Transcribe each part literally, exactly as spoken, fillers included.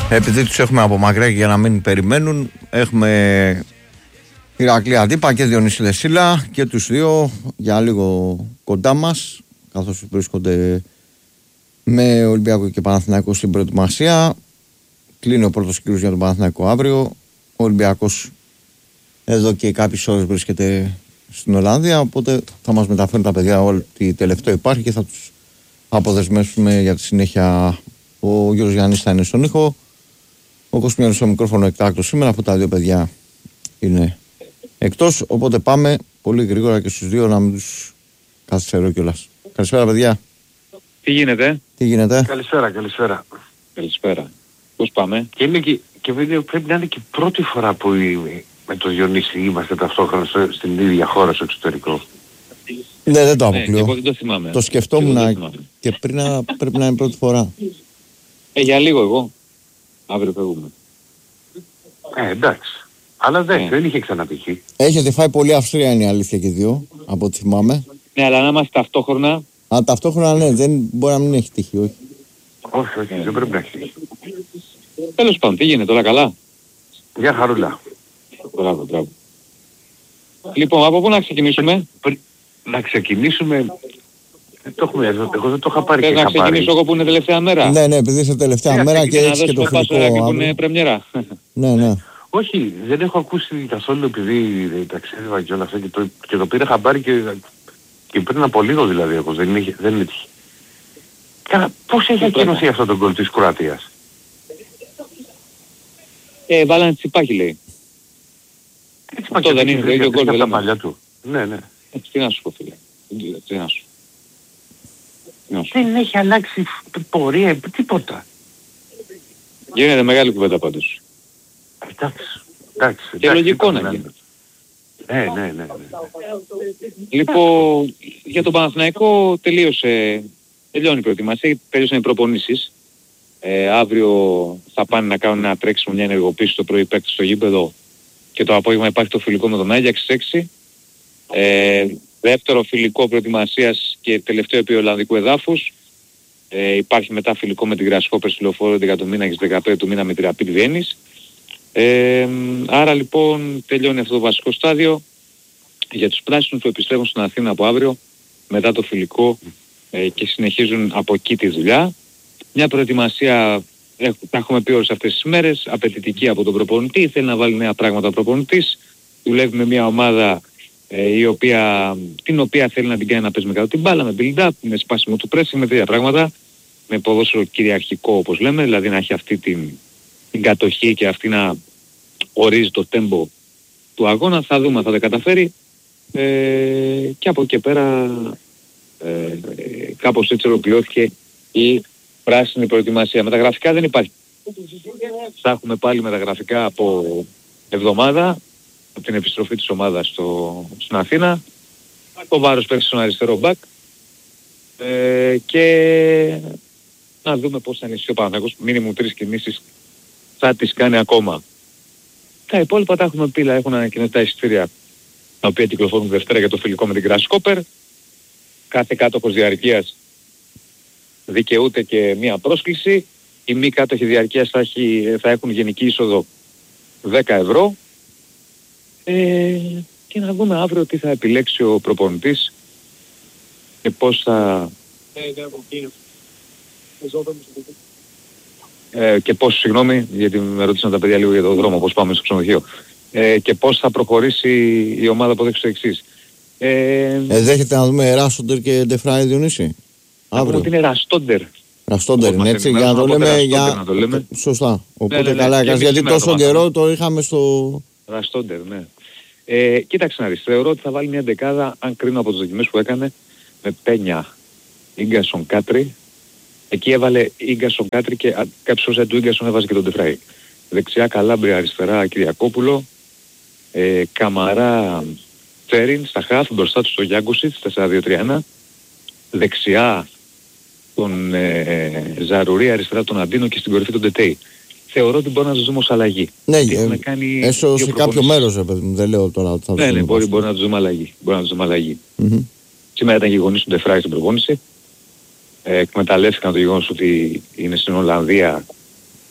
Επειδή τους έχουμε από μακριά και για να μην περιμένουν, έχουμε Ηρακλή Αντίπα και Διονύση Δεσίλα και τους δύο για λίγο κοντά μας, καθώς βρίσκονται με Ολυμπιακό και Παναθηναϊκό στην προετοιμασία. Κλείνει ο πρώτος κύκλος για τον Παναθηναϊκό αύριο. Ο Ολυμπιακός εδώ και κάποιες ώρες βρίσκεται στην Ολλανδία, οπότε θα μας μεταφέρουν τα παιδιά ό,τι τελευταίο υπάρχει και θα τους αποδεσμεύσουμε για τη συνέχεια. Ο Γιώργος Γιάννης θα είναι στον ήχο, ο Κοσμιώνης στο μικρόφωνο εκτάκτος σήμερα, αφού τα δύο παιδιά είναι εκτός, οπότε πάμε πολύ γρήγορα και στους δύο να μην τους καθυστερώ κιόλας. Καλησπέρα παιδιά. Τι γίνεται? Τι γίνεται? Καλησπέρα, καλησπέρα. Καλησπέρα. Πώς πάμε? Και, είναι και, και πρέπει να είναι και πρώτη φορά που με το Διονύση είμαστε ταυτόχρονα στο, στην ίδια χώρα στο εξωτερικό. Ναι, δεν το αποκλείω. Ναι, εγώ δεν το θυμάμαι. Το σκεφτόμουν και, και πριν να, πρέπει να είναι πρώτη φορά. Ε, για λίγο εγώ. Αύριο φεύγουμε. Ε, εντάξει. Αλλά δεν, Ναι. δεν είχε ξανατυχεί. Έχετε φάει πολύ Αυστρία, είναι η αλήθεια και δύο, από ό,τι θυμάμαι. Ναι, αλλά να είμαστε ταυτόχρονα. Α, ταυτόχρονα ναι, δεν μπορεί να μην έχει τύχει, όχι. Όχι, όχι, δεν πρέπει να έχει τύχει. Τέλος πάντων, τι γίνεται, όλα καλά? Γεια χαρούλα. Μπράβο, μπράβο. Λοιπόν, από πού να ξεκινήσουμε? Πρι- Να ξεκινήσουμε... Δεν το έχουμε, εγώ εγώ δεν το είχα πάρει Θες και να είχα πάρει. ξεκινήσω εγώ που είναι τελευταία μέρα? Ναι, ναι, επειδή είσαι τελευταία Ναι, μέρα και να έχεις και το δώσουμε φιλικό πάσο που είναι αύριο. πρεμιέρα. Ναι, ναι. Όχι, δεν έχω ακούσει καθόλου επειδή ταξίδευα και όλα αυτά και το, και το πήρα χαμπάρι και, και πριν από λίγο δηλαδή εγώ, δεν, είχε, δεν έτυχε. Καλά, πώς έχει ακοινωθεί αυτό το γκολ της Κροατίας? Ε, βάλανε τσιπάκι λέει. Έτσι Αυτό δεν είναι το ίδιο γκολ, τα λέμε. παλιά του. Ναι, ναι. Ε, τι να σου πω φίλε. Τι να σου. Τι να σου. Δεν έχει αλλάξει πορεία, τίποτα. Γίνεται μεγάλη κουβέντα πάντως. Εντάξει, εντάξει. Και εντάξει, λογικό είπαμε να γίνει. Ναι, ναι, ναι. ναι. Λοιπόν, για τον Παναθηναϊκό τελείωσε, τελειώνει η προετοιμασία, τελείωσαν οι προπονήσεις. Ε, αύριο θα πάνε να κάνουν ένα τρέξιμο, μια ενεργοποίηση το πρωί παίκτης στο γήπεδο και το απόγευμα υπάρχει το φιλικό με τον Άγιαξ στις έξι. Ε, δεύτερο φιλικό προετοιμασίας και τελευταίο επί Ολλανδικού εδάφους. Ε, υπάρχει μετά φιλικό με την Γκρασχόπερ στη Λεωφόρο έντεκα του μήνα και στις δεκαπέντε του μήνα με τη Ραπίδ Βιέννης. Ε, άρα λοιπόν τελειώνει αυτό το βασικό στάδιο για τους πράσινους που επιστρέφουν στην Αθήνα από αύριο μετά το φιλικό ε, και συνεχίζουν από εκεί τη δουλειά. Μια προετοιμασία, έχ, τα έχουμε πει όλες αυτές τις μέρες, απαιτητική από τον προπονητή, θέλει να βάλει νέα πράγματα ο προπονητής, δουλεύει με μια ομάδα ε, η οποία, την οποία θέλει να την κάνει να παίζει με κάτω την μπάλα, με build-up, με σπάσιμο του pressing, με τέτοια πράγματα, με ποδόσφαιρο κυριαρχικό όπως λέμε, δηλαδή να έχει αυτή την, την κατοχή και αυτή να ορίζει το τέμπο του αγώνα. Θα δούμε αν θα τα καταφέρει ε, και από εκεί πέρα ε, ε, κάπως έτσι ολοκληρώθηκε η πράσινη προετοιμασία. Με τα γραφικά δεν υπάρχει. Θα έχουμε πάλι μεταγραφικά από εβδομάδα από την επιστροφή της ομάδας στο, στην Αθήνα. Ο Βάρος παίξει στον αριστερό μπακ ε, και να δούμε πώς θα νησιώσει ο Παναθηναϊκός. Μίνιμουμ τρεις κινήσεις θα τις κάνει ακόμα. Τα υπόλοιπα τα έχουμε πει, έχουν ανακοινώσει τα εισιτήρια τα οποία κυκλοφορούν Δευτέρα για το φιλικό με την Γκρασχόπερ. Κάθε κάτοχος διαρκείας δικαιούται και μία πρόσκληση. Οι μη κάτοχοι διαρκείας θα, έχει, θα έχουν γενική είσοδο δέκα ευρώ. Ε, και να δούμε αύριο τι θα επιλέξει ο προπονητής και πώς θα... Ε, και πώς, συγγνώμη, γιατί με ρωτήσαν τα παιδιά λίγο για τον δρόμο, πώς πάμε στο ξενοδοχείο. Ε, και πώς θα προχωρήσει η ομάδα από εδώ στο εξής. Ε, Ε, δέχεται να δούμε Ράστοντερ και Ντεφράι Διονύση. Αύριο. Ότι είναι Ραστόντερ. Ραστόντερ είναι έτσι, για να το λέμε. Για... το λέμε. Σωστά. Οπότε ναι, ναι, ναι. καλά έκανες, γιατί τόσο καιρό το είχαμε στο... Ραστόντερ, ναι. Ε, κοίταξε να δεις, θεωρώ ότι θα βάλει μια δεκάδα, αν κρίνω από τις δοκιμές που έκανε, με Πένια, Ίγκασον, Κάτρι. Εκεί έβαλε Ίγκασον, Κάτρι και κάποιος όσο του Ίγκασον έβαζε και τον Ντεφράι. Δεξιά Καλάμπρια, αριστερά Κυριακόπουλο, ε, Καμαρά, Τσέριν στα χαφ, μπροστά του στο Γιάγκουσιτς, τέσσερα δύο τρία ένα. Δεξιά τον ε, Ζαρουρί, αριστερά τον Αντίνο και στην κορυφή τον Τετέι. Θεωρώ ότι μπορεί να τους δούμε ως αλλαγή. Ναι, ε, κάνει έσω σε κάποιο μέρος, ρε παιδί μου, δεν λέω τώρα ότι θα ναι, ναι, μπορεί, μπορεί να τους δούμε αλλαγή. Μπορεί να τους δούμε αλλαγή. Mm-hmm. Σήμερα ήταν γεγονής του Ντεφράι στην προπόνηση. Ε, εκμεταλλεύτηκαν το γεγονός ότι είναι στην Ολλανδία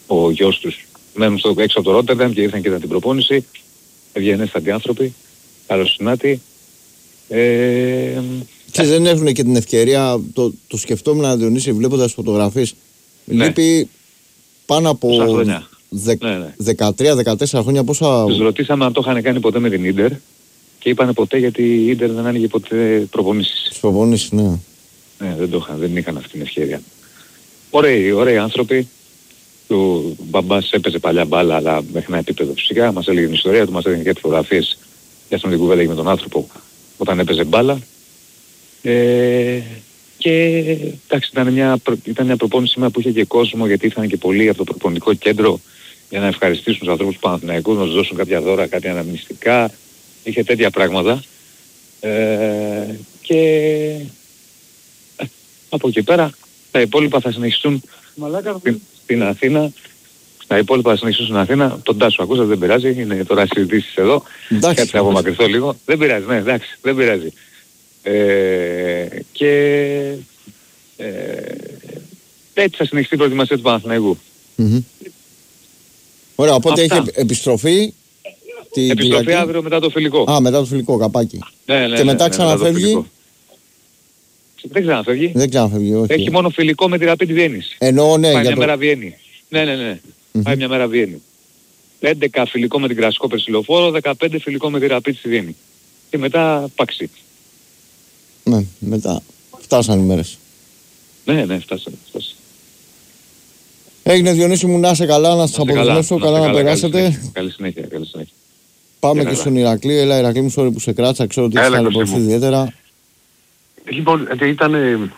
ο γιος τους. Μένουν στο, έξω από το Ρότερνταμ και ήρθαν και είδαν την προπόνηση. Ευγενέστατοι άνθρωποι, καλοσυνάτοι. Ε, και δεν έχουν και την ευκαιρία, το, το σκεφτόμουν Διονύση βλέποντας φωτογραφίες. Ναι. Λείπει πάνω από δε, ναι, ναι. δεκατρία δεκατέσσερα χρόνια πόσα... Τους ρωτήσαμε αν το είχαν κάνει ποτέ με την Ίντερ και είπανε ποτέ γιατί η Ίντερ δεν άνοιγε ποτέ προπονήσεις. Τις προπονήσεις, ναι. Ναι, δεν το είχαν, δεν είχαν αυτή την ευκαιρία. Ωραίοι, ωραίοι άνθρωποι. Ο μπαμπάς έπαιζε παλιά μπάλα, αλλά μέχρι ένα επίπεδο φυσικά. Μας έλεγε την ιστορία του, μας έλεγε και τις φωτογραφίες για αυτόν την κουβέντα με τον άνθρωπο όταν έπαιζε μπάλα. Ε, και εντάξει, ήταν μια, ήταν μια προπόνηση σήμερα που είχε και κόσμο, γιατί ήρθαν και πολλοί από το προπονητικό κέντρο για να ευχαριστήσουν τους ανθρώπους του Παναθηναϊκού, να τους δώσουν κάποια δώρα, κάτι αναμνηστικά. Είχε τέτοια πράγματα. Ε, και ε, από εκεί πέρα τα υπόλοιπα θα συνεχιστούν στην, στην Αθήνα. Τα υπόλοιπα θα συνεχίσουν στην Αθήνα. Τον Τάσο ακούσατε, δεν πειράζει. Είναι τώρα συζητήσεις εδώ. Κάτσε να απομακρυνθώ λίγο. Δεν πειράζει, ναι, εντάξει, δεν πειράζει. Ε, και ε, έτσι θα συνεχιστεί η προετοιμασία του Παναθηναϊκού. Mm-hmm. Ωραία, οπότε αυτά. Έχει επιστροφή. Τη επιστροφή Κυριακή. Αύριο μετά το φιλικό. Α, μετά το φιλικό καπάκι. Ναι, ναι, και μετά ναι, ξαναφεύγει. Ναι, δεν ξαναφεύγει. Δεν ξαναφεύγει, όχι. Έχει μόνο φιλικό με τη Rapid Βιέννης. Εννοώ, ναι. Πάει για μια το... μέρα Βιέννη. Ναι, ναι, ναι. Mm-hmm. Πάει μια μέρα Βιέννη. έντεκα φιλικό με την Κρασικό Περσιλοφόρο, δεκαπέντε φιλικό με τη Rapid στη Βιέννη. Και μετά παξί. Ναι, μετά φτάσαν οι μέρες. Ναι, ναι, φτάσαν. φτάσαν. Έγινε Διονύση μου, να είσαι καλά, να σας αποδεσμεύσω, καλά, καλά να περάσετε. Καλή συνέχεια, καλή συνέχεια. Καλή συνέχεια. Πάμε και, και στον Ηρακλή. Έλα Ηρακλή μου, sorry που σε κράτησα, ξέρω ότι έχεις ταλαιπωρηθεί ιδιαίτερα. Λοιπόν, ήταν...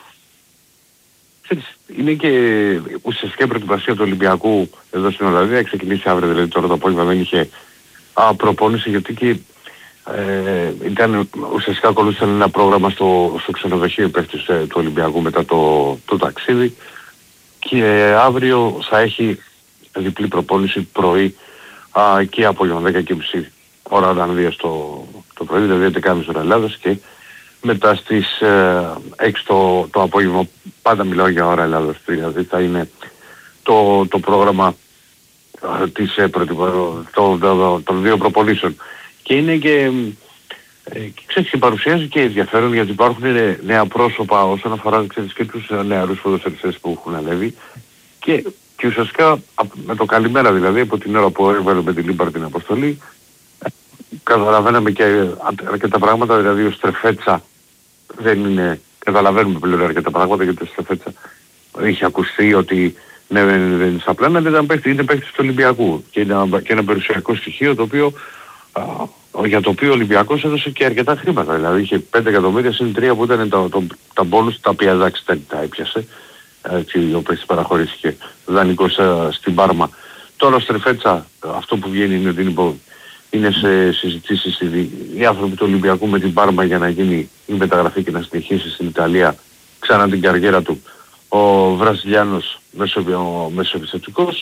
Είναι και ουσιαστικά η προετοιμασία του Ολυμπιακού εδώ στην Ολλανδία. Ξεκινήσει αύριο, δηλαδή τώρα το απόγευμα δεν είχε α, προπόνηση, γιατί και ε, ήταν, ουσιαστικά ακολούθησαν ένα πρόγραμμα στο, στο ξενοδοχείο υπεύθυνος ε, του Ολυμπιακού μετά το, το ταξίδι, και ε, αύριο θα έχει διπλή προπόνηση πρωί α, και απόγευμα δέκα και μισή ώρα Ολλανδία το, το πρωί, δηλαδή έντεκα και μισή ώρα Ελλάδας, και μετά στις ε, έξι το, το απόγευμα, πάντα μιλάω για ώρα Ελλάδας, δηλαδή θα είναι το, το πρόγραμμα ε, της, ε, το, το, το, των δύο προπονήσεων. Και είναι και, ε, ξέρεις, και παρουσιάζει και ενδιαφέρον, γιατί υπάρχουν νέα πρόσωπα όσον αφορά, ξέρεις, και τους νεαρούς ποδοσφαιριστές που έχουν ανέβει, και, και ουσιαστικά με το καλημέρα, δηλαδή από την ώρα που έβαλε με την Λίμπαρ την αποστολή, καταλαβαίναμε και αρκετά πράγματα, δηλαδή ο Στρεφέτσα δεν είναι, καταλαβαίνουμε πλέον αρκετά πράγματα, γιατί ο Στρεφέτσα είχε ακουστεί ότι ναι, δεν είναι στα πλάνα, δεν ήταν παίχτη, είναι παίχτης του Ολυμπιακού, και ένα, και ένα περιουσιακό στοιχείο το οποίο, α, για το οποίο ο Ολυμπιακός έδωσε και αρκετά χρήματα, δηλαδή είχε πέντε εκατομμύρια συν τρία που ήταν τα, τα, τα μπόνους, τα οποία εντάξει δεν τα έπιασε, έτσι, ο παίχτης παραχωρήθηκε δανεικός στην Πάρμα. Τώρα ο Στρεφέτσα, αυτό που βγαίνει είναι ότι είναι, είναι σε συζητήσεις οι άνθρωποι του Ολυμπιακού με την Πάρμα για να γίνει η μεταγραφή και να συνεχίσει στην Ιταλία ξανά την καριέρα του ο Βραζιλιάνος μεσοεπιθετικός.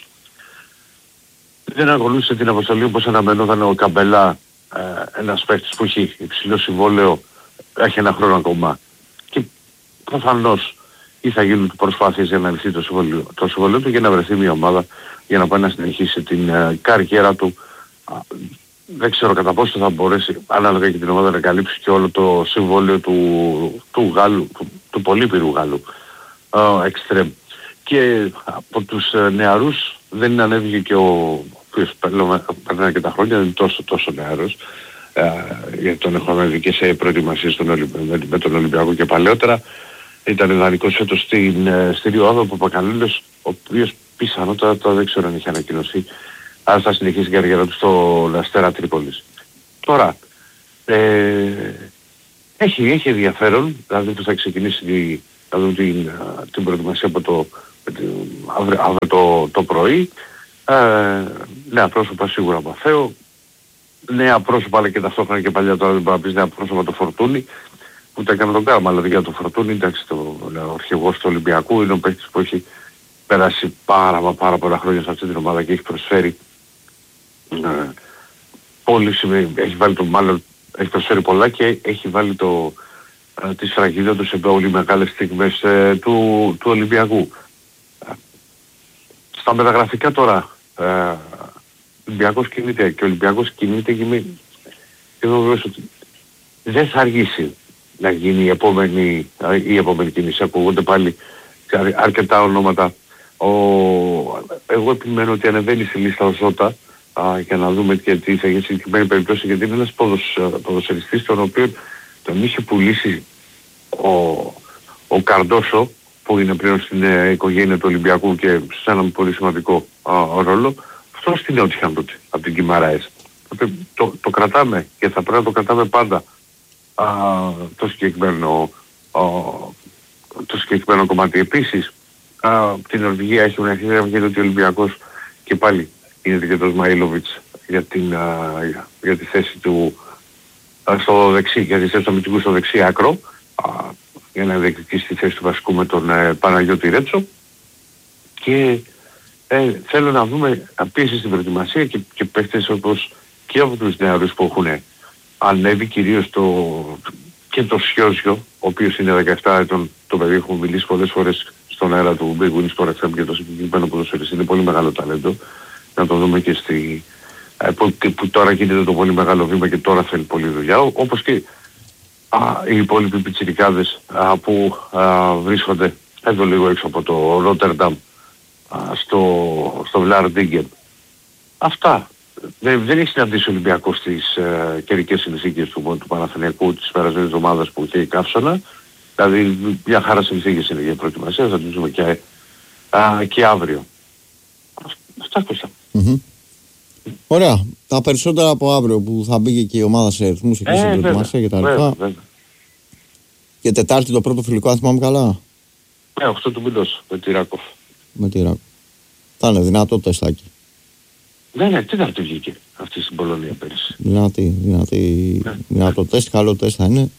Δεν ακολούθησε την αποστολή όπως αναμενόταν ο Καμπελά, ε, ένας παίκτης που έχει υψηλό συμβόλαιο, έχει ένα χρόνο ακόμα, και προφανώς ή θα γίνουν προσπάθειες για να λυθεί το συμβόλαιο, το συμβόλαιο του, για να βρεθεί μια ομάδα για να πάει να συνεχίσει την ε, καριέρα του. Δεν ξέρω κατά πόσο θα μπορέσει ανάλογα και την ομάδα να καλύψει και όλο το συμβόλαιο του, του Γάλλου, του, του πολύπειρου Γάλλου εξτρέμ. Και από τους ε, νεαρούς δεν ανέβηκε και ο οποίος περνάει και τα χρόνια, δεν είναι τόσο, τόσο νεαρός, ε, γιατί τον έχω ανέβει και σε προετοιμασίες τον με, με τον Ολυμπιακό και παλαιότερα. Ήταν δανεικός φέτος στην, ε, στη Ριώδο από Πακαλούλες, ο οποίος πιθανότατα δεν ξέρω αν είχε ανακοινωθεί, αλλά θα συνεχίσει την καριέρα του στο Αστέρα Τρίπολης. Τώρα, ε, έχει, έχει ενδιαφέρον, δηλαδή που θα ξεκινήσει τη, να δούμε την, την προετοιμασία από το, αύριο, αύριο το, το πρωί. Ε, νέα πρόσωπα σίγουρα Μαθαίο, νέα πρόσωπα αλλά και ταυτόχρονα και παλιά, τώρα δεν μπορεί να πεις νέα πρόσωπα το Φορτούνι, που τα έκανε τον Κάρμα, αλλά για το Φορτούνι, εντάξει, το, ο αρχηγός του Ολυμπιακού είναι ο παίκτης που έχει περάσει πάρα, πάρα πολλά χρόνια σε αυτή την ομάδα και έχει προσφέρει ε, πολύ σημαίνει, έχει βάλει το μάλλον, έχει προσφέρει πολλά και έχει βάλει το, ε, τη σφραγίδα του σε πολύ μεγάλες στιγμές ε, του, του Ολυμπιακού. στα μεταγραφικά τώρα, ε, ο Ολυμπιακός κινείται και ο Ολυμπιακός κινείται και είμαι βέβαιος ότι δεν θα αργήσει να γίνει η επόμενη, η επόμενη κίνηση. Ακούγονται πάλι αρκετά ονόματα. Ο, εγώ επιμένω ότι ανεβαίνει στη λίστα ο Ζώτα α, για να δούμε και τι θα γίνει στη συγκεκριμένη περίπτωση, γιατί είναι ένας ποδοσ, ποδοσφαιριστής τον οποίο τον είχε πουλήσει ο, ο Καρντόσο, που είναι πλέον στην ε, οικογένεια του Ολυμπιακού και σε έναν πολύ σημαντικό α, ρόλο. Αυτό στην Νότιχαμ τότε, από την Κιμαράες. Το, το, το κρατάμε και θα πρέπει να το κρατάμε πάντα α, το, συγκεκριμένο, α, το συγκεκριμένο κομμάτι. Επίσης, α, την Νορβηγία έχει μια αρχή γιατί ο Ολυμπιακός και πάλι είναι δικαιωτός Μαΐλοβιτς για, την, α, για, για τη θέση του α, στο δεξί, για τη θέση του αμυντικού στο δεξί άκρο, α, για να διεκδικήσει τη θέση του βασικού με τον ε, Παναγιώτη Ρέτσο. Και ε, θέλω να δούμε πίεση στην προετοιμασία και, και παίχτες όπως και από τους νεαρούς που έχουν ανέβει, κυρίως το, και το Σιόζιο, ο οποίος είναι δεκαεπτά ετών, το παιδί έχουμε μιλήσει πολλές φορές στον αέρα του Big Win Sport εφ εμ και το συγκεκριμένο ποδοσφαιριστή, είναι πολύ μεγάλο ταλέντο. Να το δούμε και στη, ε, που, που τώρα γίνεται το πολύ μεγάλο βήμα και τώρα θέλει πολλή δουλειά, Ό, όπως και α, οι υπόλοιποι πιτσιρικάδες α, που α, βρίσκονται εδώ λίγο έξω από το Ρότερνταμ στο, στο Βλαρντίγκεν. Αυτά. Δεν, δεν έχει συναντήσει ο Ολυμπιακός στις ε, καιρικές συνθήκες του, του Παναθηναϊκού της περασμένης εβδομάδας που είχε η καύσωνα. Δηλαδή μια χαρά συνθήκες είναι για προετοιμασία, θα τους δούμε και, α, και αύριο. Αυτά Κώστα. Mm-hmm. Ωραία. Τα περισσότερα από αύριο που θα μπήκε και η ομάδα σε ρυθμούς εκεί στην προετοιμασία και τα λοιπά. Και Τετάρτη το πρώτο φιλικό, αν θυμάμαι καλά. Ναι, οκτώ του μηνός με τη Ράκοφ. Με τη Ράκοφ. Θα είναι δυνατό τεστάκι. Ναι, ναι, τι να του βγήκε αυτή στην Πολωνία πέρυσι. Δυνατή, δυνατή, ναι. Δυνατό τεστ, καλό τεστ θα είναι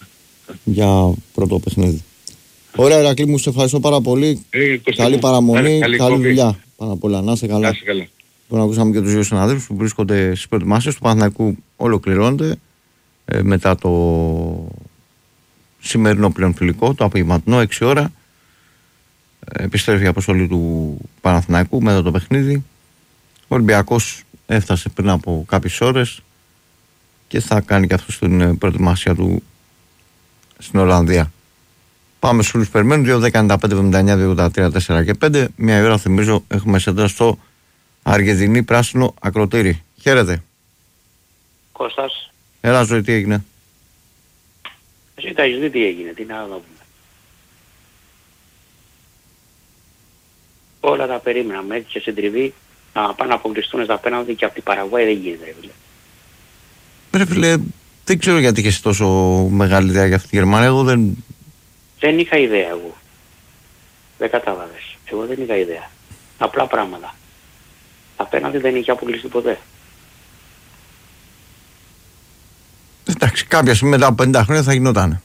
για πρώτο παιχνίδι. Ωραία, Ηρακλή μου, σε ευχαριστώ πάρα πολύ. Ε, καλή παραμονή, καλή, καλή καλή δουλειά. Πάρα πολλά, να είσαι καλά. Να είσαι καλά. Τώρα ακούσαμε και τους δύο συναδέλφους που βρίσκονται στις προετοιμασίες του Παναθηναϊκού, ολοκληρώνονται ε, μετά το σημερινό πλέον φιλικό, το απογευματινό, έξι ώρα. Ε, επιστρέφει η αποστολή του Παναθηναϊκού μετά το παιχνίδι. Ο Ολυμπιακός έφτασε πριν από κάποιες ώρες και θα κάνει και αυτό στην προετοιμασία του στην Ολλανδία. Πάμε στους όλους περιμένουν. δύο δέκα ενενήντα πέντε εβδομήντα εννιά δύο ογδόντα τρία τέσσερα και πέντε. Μια ώρα θυμίζω έχουμε σέντρα στο Αργεντινή πράσινο ακροτήρι. Χαίρετε. Κώστας. Έλα ζωή, τι έγινε? Εσύ τα έχεις δει τι έγινε, τι να δούμε. Όλα τα περίμεναμε έτσι και συντριβή να πάνε να αποκλειστούν στα πέναντι και από την Παραγουάη δεν γίνεται. Ρε φίλε, δεν ξέρω γιατί είχες τόσο μεγάλη ιδέα για αυτή τη Γερμανία. Εγώ δεν... Δεν είχα ιδέα εγώ. Δεν κατάλαβες. Εγώ δεν είχα ιδέα. Απλά πράγματα. Απέναντι δεν είχε αποκλειστεί ποτέ. Εντάξει, κάποια στιγμή μετά από πενήντα χρόνια θα γινότανε.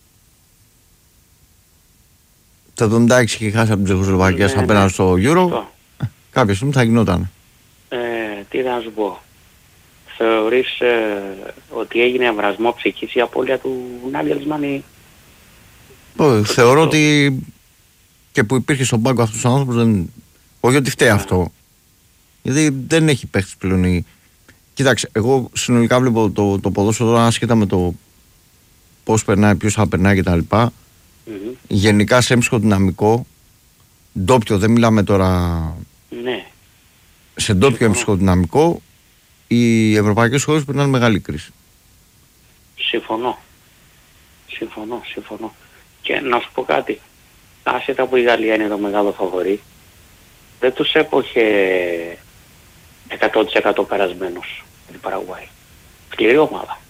Το εβδομήντα έξι είχε χάσει από την Τσεχοσλοβακία ναι, απέναντι ναι. στο Euro. Το. Κάποια στιγμή θα γινότανε. Ε, τι να σου πω. Θεωρείς ε, ότι έγινε εμβρασμό ψυχής η απώλεια του Νάγελσμαν ή... Oh, θεωρώ ότι και που υπήρχε στον πάγκο αυτός ο άνθρωπος δεν... Όχι ότι φταίει yeah. αυτό. Γιατί δεν έχει παίχτης πλέον η... Κοίταξε, εγώ συνολικά βλέπω το, το ποδόσφαιρο τώρα άσχετα με το πώς περνάει, ποιος θα περνάει κτλ. Mm-hmm. Γενικά σε έμψυχο δυναμικό, ντόπιο, δεν μιλάμε τώρα... Ναι. Σε ντόπιο έμψυχο δυναμικό, οι ευρωπαϊκές χώρες περνάνε μεγάλη κρίση. Συμφωνώ. Συμφωνώ, συμφωνώ. Και να σου πω κάτι. Άσχετα που η Γαλλία είναι το μεγάλο φαβορί, δεν τους έποχε εκατό τοις εκατό περασμένος την Παραγουάη. Σκληρή ομάδα.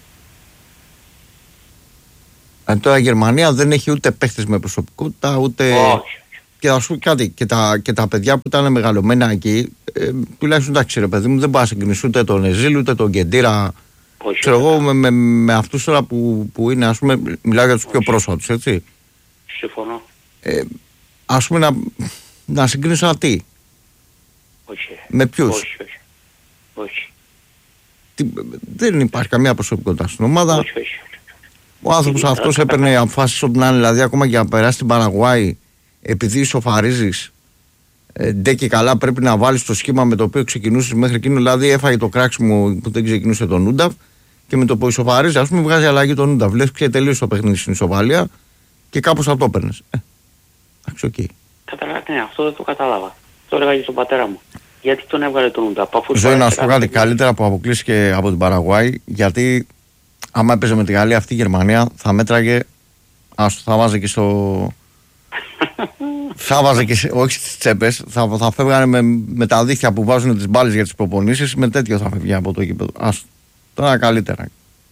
Αν τώρα η Γερμανία δεν έχει ούτε παίχτες με προσωπικότητα, ούτε... Όχι. Και θα σου πω κάτι, και τα, και τα παιδιά που ήταν μεγαλωμένα εκεί, ε, τουλάχιστον εντάξει ρε παιδί μου, δεν πάει να συγκρινήσει ούτε τον Εζήλ, ούτε τον Κεντήρα. Όχι, ξέρω εγώ με, με, με αυτούς τώρα που, που είναι, ας πούμε, μιλάω για τους πιο πρόσφατους, έτσι. Συμφωνώ. Ε, ας πούμε να, να συγκρίνεις ένα τι. Όχι. Με ποιους. Όχι, όχι. όχι. Τι, δεν υπάρχει καμία προσωπικότητα στην ομάδα. Όχι, όχι. Ο άνθρωπος αυτός έπαιρνε αποφάσεις όπου να είναι, δηλαδή ακόμα και να περάσει στην Παραγουάη, επειδή ισοφαρίζεις ε, ντε και καλά πρέπει να βάλεις το σχήμα με το οποίο ξεκινούσες μέχρι εκείνο. Δηλαδή έφαγε το κράξιμο που δεν ξεκινούσε τον Ούνταβ και με το που ισοφαρίζει, ας πούμε, βγάζει αλλαγή τον Ούνταβ. Λες και τελείωσε το παιχνίδι στην ισοβαλία και κάπως θα το έπαιρνες. Ε, εντάξει, οκ. Καταλάβατε, ναι, αυτό δεν το κατάλαβα. Το έλεγα και στον πατέρα μου. Γιατί τον έβγαλε τον Ούνταβ? Ζωή, να σου πω κάτι καλύτερα που αποκλείστηκε από την Παραγουάη, γιατί άμα έπαιζε με τη Γαλλία αυτή η Γερμανία θα μέτραγε. Άστο, θα βάζε και στο. θα βάζε και σε, όχι στις τσέπες, θα, θα φεύγανε με, με τα δίχτυα που βάζουν τις μπάλες για τις προπονήσεις, με τέτοιο θα φεύγει από το γήπεδο. Άστο, τώρα καλύτερα.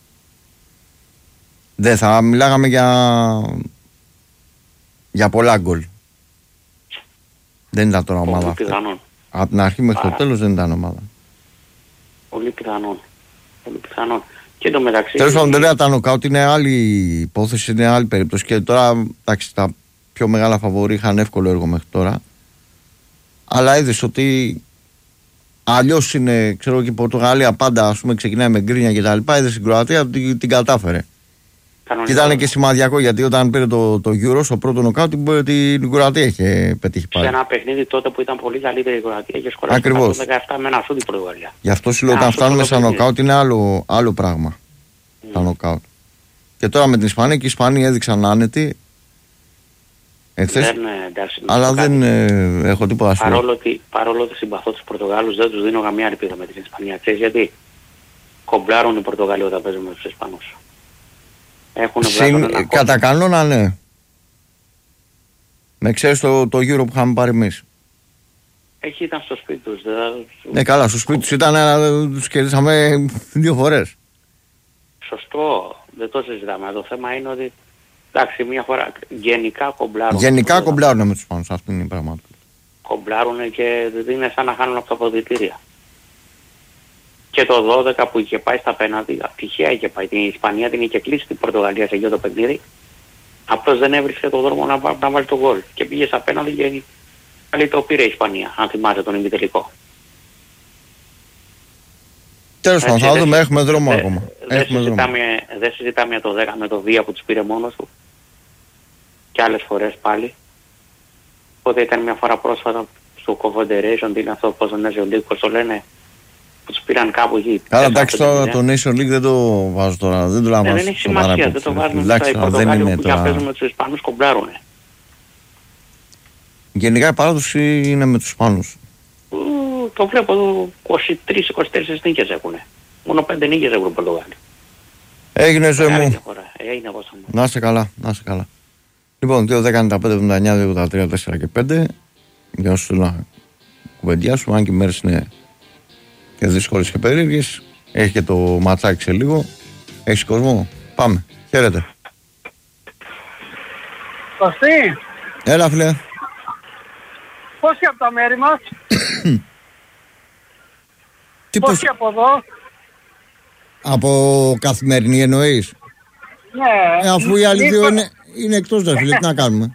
Δεν θα μιλάγαμε για. για πολλά γκολ. Δεν ήταν τώρα ομάδα αυτή. Από την αρχή μέχρι το τέλος δεν ήταν ομάδα. Πολύ πιθανόν. Πολύ πιθανόν. Και το μεταξύ. Τέλος πάντων, δεν τα νοκάουτ είναι άλλη υπόθεση, είναι άλλη περίπτωση. Και τώρα, εντάξει, τα πιο μεγάλα φαβορί είχαν εύκολο έργο μέχρι τώρα. Αλλά είδες ότι αλλιώς είναι, ξέρω και η Πορτογαλία πάντα ας πούμε ξεκινάει με γκρίνια και τα λοιπά. Είδες στην Κροατία την, την κατάφερε. Και ήταν και σημαδιακό γιατί όταν πήρε το, το Euro στο πρώτο νοκάουτ την, την Κροατία είχε πετύχει πάλι. Σε ένα παιχνίδι τότε που ήταν πολύ καλύτερη η Κροατία και σκοράσει το δεκαεπτά με ένα σούτ η Πορτογαλία. Γι' αυτό σου λέω όταν φτάνουμε σαν νοκάουτ είναι άλλο, άλλο πράγμα. Mm. Τα νοκάουτ. Και τώρα με την Ισπανία και οι Ισπανοί έδειξαν άνετοι. Εχθές, δεν, εντάξει, αλλά δεν ε, έχω τίποτα να σου παρόλο ότι, παρόλο ότι συμπαθώ τους Πορτογάλους δεν τους δίνω καμία ελπίδα με την Ισπανία. Ξέρεις γιατί? Κομπλάρουν οι Πορτογάλοι όταν παίζουν με τους Ισπανούς. Συν, κατά κανόνα ναι. Με ξέρεις το, το Euro που είχαμε πάρει εμείς. Εκεί ήταν στο σπίτι τους. Δηλαδή... Ναι καλά, στο σπίτι τους ήταν, αλλά τους κερδίσαμε δύο φορές. Σωστό, δεν το συζητάμε. Το θέμα είναι ότι εντάξει, μια φορά γενικά κομπλάρουν. Γενικά κομπλάρουν με τους Ισπανούς, αυτή είναι η πραγματικότητα. Κομπλάρουν και δεν είναι σαν να χάνουν από τα αποδυτήρια. Και το δώδεκα που είχε πάει στα πέναντι, τυχαία είχε πάει. Την Ισπανία την είχε κλείσει την Πορτογαλία σε γιο το παιχνίδι. Απλώς δεν έβρισκε τον δρόμο να, να βάλει τον γκολ. Και πήγε στα πέναντι και πάλι το πήρε η Ισπανία, αν θυμάται τον ημιτελικό. Τέλος πάντων, θα δούμε, έχουμε δρόμο ακόμα. Δεν συζητάμε, δε συζητάμε για το δέκα με το δύο που τους πήρε μόνος του. Και άλλες φορές πάλι. Οπότε ήταν μια φορά πρόσφατα στο Confederation, τι είναι αυτό, πώς τον έζησε ο Λίκος, το λένε. Που τους πήραν κάπου εκεί. Καλά, εντάξει, τώρα το Nation League δεν το βάζω τώρα. Δεν το λάβω. Δεν έχει σημασία, δεν το βάζουμε στα Πορτογάλια που για παίζουν με τους Ισπανούς κομπλάρουνε. Γενικά η παράδοση είναι με τους Ισπανούς. Το βλέπω εδώ είκοσι τρεις είκοσι τέσσερις νίκες έχουνε. Μόνο πέντε νίκες έχουν Πορτογάλοι. Έγινε ζωή μου. Έγινε να είσαι καλά, να είσαι καλά. Λοιπόν, δύο δέκα ενενήντα πέντε εβδομήντα εννιά ογδόντα τρία τέσσερα και πέντε. Για όσους να κουβεντιάσουμε, αν και οι μέρες είναι και δύσκολες και περίεργες. Έχει και το ματσάκι σε λίγο. Έχεις κόσμο. Πάμε. Χαίρετε. Κωστή. Έλα φίλε. Πόσοι από τα μέρη μας. Τι Πόσοι πώς... από εδώ. Από καθημερινή εννοείς. Ναι. Ε, αφού οι άλλοι δύο είναι, είναι εκτός δε φίλε, τι να κάνουμε.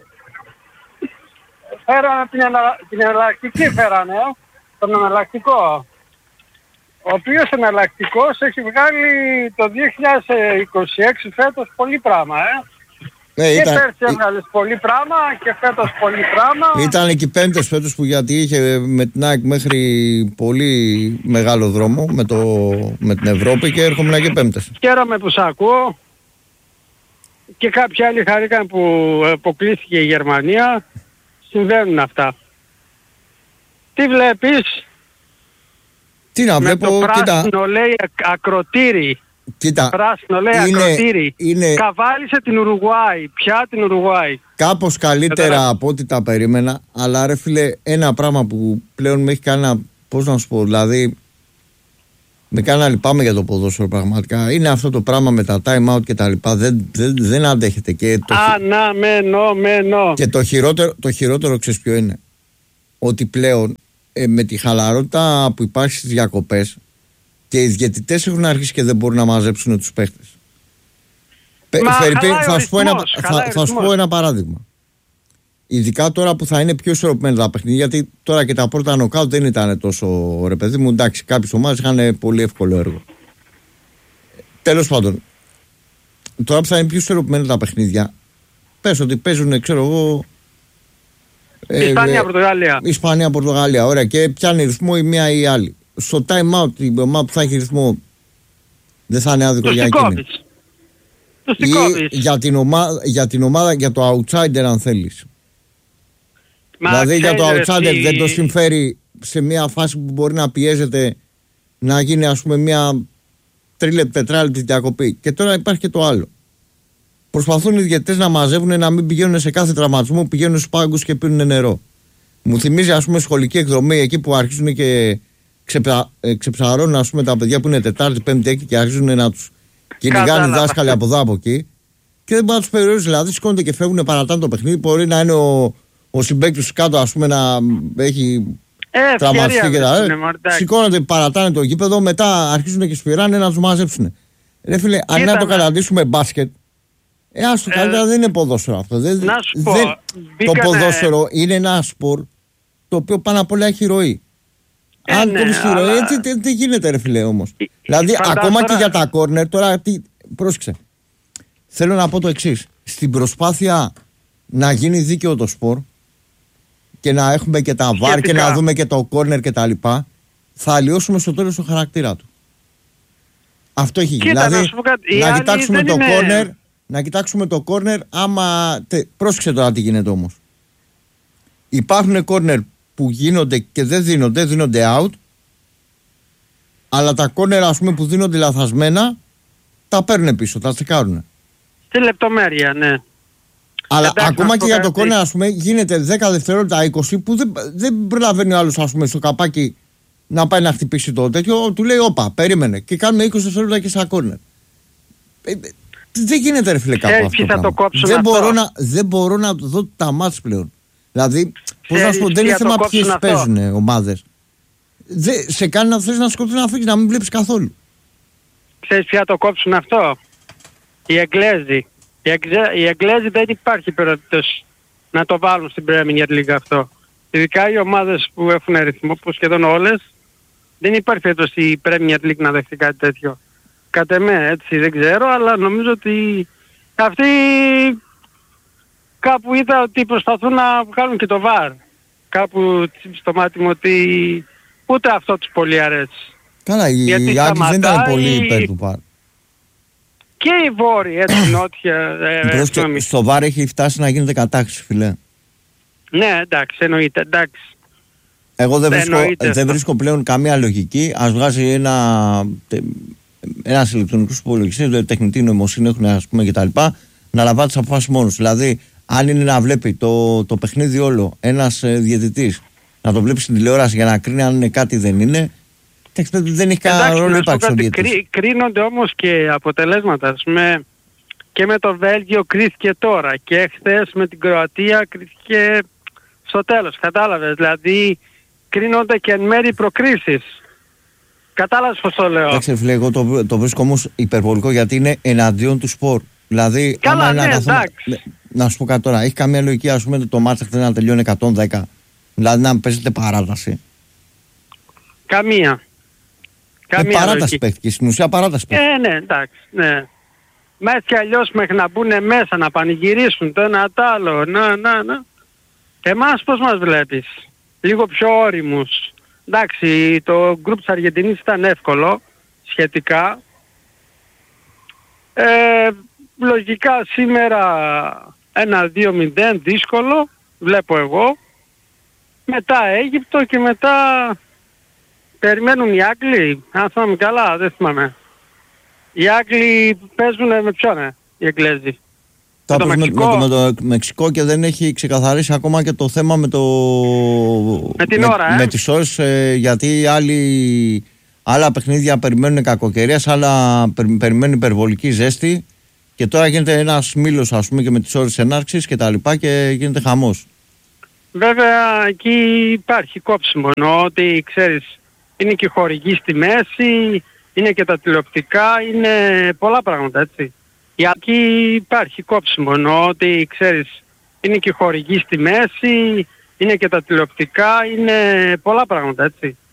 Φέρανε την, ενα... την εναλλακτική φέρανε. Τον εναλλακτικό. Ο οποίος εναλλακτικός έχει βγάλει το δύο χιλιάδες είκοσι έξι φέτος πολύ πράγμα, ε. Ναι, και ήταν... πέρσι έβγαλες πολύ πράγμα και φέτος πολύ πράγμα. Ήταν εκεί πέμπτες φέτος που γιατί είχε με την ΑΕΚ μέχρι πολύ μεγάλο δρόμο με, το... με την Ευρώπη και έρχομαι και πέμπτες. Χαίρομαι που σ' ακούω και κάποιοι άλλοι χαρήκαν που αποκλείστηκε η Γερμανία. Συμβαίνουν αυτά. Τι βλέπεις? Τι να με βλέπω, το πράσινο κοίτα. λέει ακροτήρι. Κοίτα. Πράσινο λέει είναι, ακροτήρι. Είναι... Καβάλισε την Ουρουγουάη. Πια την Ουρουγουάη. Κάπως καλύτερα Κατέρα. από ό,τι τα περίμενα. Αλλά ρε φίλε, ένα πράγμα που πλέον με έχει κάνει να... Πώς να σου πω, δηλαδή... Με κάνει να λυπάμαι για το ποδόσφαιρο πραγματικά. Είναι αυτό το πράγμα με τα time out και τα λοιπά. Δεν, δεν, δεν αντέχεται. Και το... Αναμενόμενο. Και το χειρότερο, το χειρότερο ξέρεις ποιο είναι? Ότι πλέον ε, με τη χαλαρότητα που υπάρχει στις διακοπές και οι διαιτητές έχουν αρχίσει και δεν μπορούν να μαζέψουν τους παίχτες. Μα, Φερρυπίν, θα, ρυθμός, σου πω ένα, θα, θα σου πω ένα παράδειγμα. Ειδικά τώρα που θα είναι πιο ισορροπημένα τα παιχνίδια, γιατί τώρα και τα πρώτα νοκάουτ δεν ήταν τόσο ρε παιδί μου. Εντάξει, κάποιες ομάδες είχαν πολύ εύκολο έργο. Τέλος πάντων, τώρα που θα είναι πιο ισορροπημένα τα παιχνίδια, πες ότι παίζουν, ξέρω εγώ, Ισπανία, Πορτογαλία. Ισπανία, Πορτογαλία. Ωραία. Και πιάνει ρυθμό η μία ή η άλλη. Στο time out η ομάδα που θα έχει ρυθμό δεν θα είναι άδικο για εκείνη. Ή για την, ομάδα, για την ομάδα, για το outsider αν θέλεις. Μα δηλαδή για το outsider εσύ... δεν το συμφέρει σε μια φάση που μπορεί να πιέζεται να γίνει ας πούμε μια τρίλεπτη, τετράλεπτη διακοπή. Και τώρα υπάρχει και το άλλο. Προσπαθούν οι διαιτητές να μαζεύουν να μην πηγαίνουν σε κάθε τραυματισμό που πηγαίνουν στους πάγκους και πίνουν νερό. Μου θυμίζει ας πούμε σχολική εκδρομή εκεί που αρχίζουν και ξεπα... ξεψαρώνουν ας πούμε τα παιδιά που είναι Τετάρτη, Πέμπτη, Έκτη και αρχίζουν να τους κυνηγάνε δάσκαλοι από εδώ από εκεί. Και δεν μπορεί να τους περιορίζουν. Δηλαδή σηκώνονται και φεύγουν, παρατάνε το παιχνίδι. Μπορεί να είναι ο, ο συμπαίκτης κάτω ας πούμε να έχει ε, τραυματιστεί και τα ε, σηκώνονται, παρατάνε το γήπεδο, μετά αρχίζουν και σπυράνε να τους μαζέψουν. Ρε φίλε, αν να το καταντήσουμε μπάσκετ, ε, ας το καλύτερα ε, δεν είναι ποδόσφαιρο αυτό. Δεν, να σου πω, δεν, μπήκανε... Το ποδόσφαιρο είναι ένα σπορ το οποίο πάνω απ' όλα έχει ροή. Ε, αν ναι, κόβεις τη ροή, αλλά... έτσι τι, τι γίνεται ρε φίλε όμως. Ε, δηλαδή φαντάζομαι... ακόμα και για τα κόρνερ, τώρα τι, πρόσεξε. Θέλω να πω το εξής. Στην προσπάθεια να γίνει δίκαιο το σπορ και να έχουμε και τα βαρ και να δούμε και το κόρνερ και τα λοιπά, θα αλλοιώσουμε στο τέλος το χαρακτήρα του. Αυτό έχει γίνει. Δηλαδή να, να κοιτάξουμε το είναι... κόρνερ, να κοιτάξουμε το κόρνερ άμα... Τε, πρόσεξε τώρα τι γίνεται όμως. Υπάρχουν κόρνερ που γίνονται και δεν δίνονται, δίνονται out, αλλά τα κόρνερ ας πούμε που δίνονται λαθασμένα τα παίρνουν πίσω, τα τσεκάρουν. Στη λεπτομέρεια, ναι. Αλλά εντάξει, ακόμα και για το κόρνερ ας πούμε γίνεται δέκα δευτερόλεπτα, είκοσι που δεν, δεν προλαβαίνει ο άλλος ας πούμε στο καπάκι να πάει να χτυπήσει το τέτοιο, του λέει όπα, περίμενε και κάνουμε είκοσι δευτερόλεπτα και σαν κόρνερ. Ε, δεν γίνεται ρε φίλε κάπου αυτό το πράγμα. Δεν μπορώ, να, δεν μπορώ να δω τα μάτς πλέον. Δηλαδή, πώς να σου πω, δεν είναι θέμα ποιες παίζουν ομάδες. Δε, σε κάνει να θες να σκοτώσεις να φύγεις, να μην βλέπεις καθόλου. Ξέρεις ποια το κόψουν αυτό? Οι Εγγλέζοι. Οι, Εγγλέ, οι Εγγλέζοι δεν υπάρχει περίπτωση να το βάλουν στην Premier League αυτό. Ειδικά οι ομάδες που έχουν ρυθμό, που σχεδόν όλες, δεν υπάρχει περίπτωση η Premier League να δεχτεί κάτι τέτοιο. Κατ' εμέ, έτσι δεν ξέρω, αλλά νομίζω ότι αυτοί κάπου είδα ότι προσπαθούν να βγάλουν και το βαρ. Κάπου στο μάτι μου ότι ούτε αυτό τους πολύ αρέσει. Καλά, οι Άγγλοι δεν ήταν πολύ υπέρ του βαρ. Και οι Βόρειοι, έτσι, νότια. Ε, ε, στο βαρ έχει φτάσει να γίνεται κατάχρηση, φιλέ. Ναι, εντάξει, εννοείται, εντάξει. Εγώ δεν βρίσκω, δεν βρίσκω πλέον καμία λογική. Ας βγάζει ένα, ένας ηλεκτρονικός υπολογιστής, δηλαδή τεχνητή νοημοσύνη έχουν ας πούμε κτλ. Να λαμβάνει τις αποφάσεις μόνος. Δηλαδή, αν είναι να βλέπει το, το παιχνίδι όλο ένας ε, διαιτητής, να το βλέπει στην τηλεόραση για να κρίνει αν είναι κάτι δεν είναι, δεν έχει κανένα ρόλο ύπαρξη ο διαιτητής. Κρί, κρίνονται όμως και αποτελέσματα. Ας πούμε, και με το Βέλγιο κρίθηκε τώρα και χθες με την Κροατία κρίθηκε στο τέλος. Κατάλαβες, δηλαδή κρίνονται και εν μέρει προκρίσεις. Κατάλαβες πώς το λέω. Εντάξει φίλε, εγώ το, το βρίσκω όμως υπερβολικό γιατί είναι εναντίον του σπορ. Δηλαδή, καλά, άμα ναι, είναι καθόλου, να σου πω κάτι τώρα, έχει καμία λογική ας πούμε το μάτς χθες να τελειώνει εκατόν δέκα, δηλαδή να παίζετε παράταση? Καμία. Καμία ε, παράταση παίχτηκε, στην ουσία παράταση παίχτηκε. Ε, ναι, εντάξει, ναι. Μα έτσι αλλιώς μέχρι να μπουν μέσα, να πανηγυρίσουν το ένα το άλλο, να, να, να. Εμάς πώς μας βλέπεις? Λίγο πιο όριμους. Εντάξει, το γκρουπ της Αργεντινής ήταν εύκολο, σχετικά. Ε, λογικά σήμερα ένα δύο μηδέν δύσκολο, βλέπω εγώ. Μετά Αίγυπτο και μετά περιμένουν οι Άγγλοι. Αν θυμάμαι καλά, δεν θυμάμαι. Οι Άγγλοι παίζουν με ποιον, ε, οι Εγγλέζοι? Με το, Μεξικό. Με, με το Μεξικό και δεν έχει ξεκαθαρίσει ακόμα και το θέμα με το... Με την με, ώρα, ε. Με τις ώρες, ε, γιατί άλλοι, άλλα παιχνίδια περιμένουν κακοκαιρίας, άλλα περι, περιμένουν υπερβολική ζέστη και τώρα γίνεται ένας μήλος ας πούμε και με τις ώρες ενάρξης και τα λοιπά και γίνεται χαμός. Βέβαια εκεί υπάρχει κόψιμο, εννοώ ότι ξέρεις είναι και χορηγή στη μέση, είναι και τα τηλεοπτικά, είναι πολλά πράγματα έτσι. Εκεί υπάρχει κόψιμο, εννοώ ότι ξέρεις είναι και χορηγή στη μέση, είναι και τα τηλεοπτικά, είναι πολλά πράγματα έτσι.